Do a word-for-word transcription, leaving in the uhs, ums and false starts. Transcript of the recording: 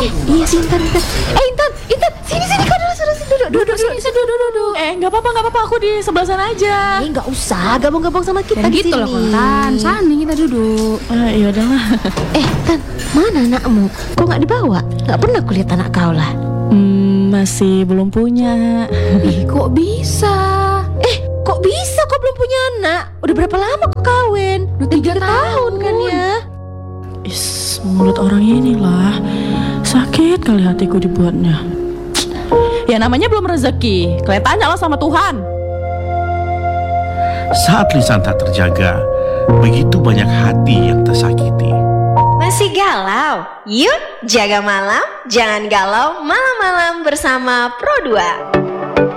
Eh, iya sih Intan, Intan. Eh Intan, Intan, sini sini kau duduk, duduk, duduk, duduk, sini, sini, duduk, duduk. Eh, nggak apa-apa, nggak apa-apa. Aku di sebelah sana aja. Eh, nggak usah gabung-gabung sama kita Dan di gitu sini. loh Kontan, sana kita duduk. Ah, iya udahlah. Eh, Tan, mana anakmu? Kok nggak dibawa? Nggak pernah kulihat anak kau lah. Hmm, masih belum punya. Ih, kok bisa? Eh, kok bisa kau belum punya anak? Udah berapa lama kau kawin? Udah tiga tahun kan ya? Is, mulut orang inilah sakit kali hatiku dibuatnya. Ya namanya belum rezeki. Kalian tanyalah sama Tuhan. Saat lisan tak terjaga, begitu banyak hati yang tersakiti. Masih galau? Yuk jaga malam, jangan galau malam-malam bersama Pro dua.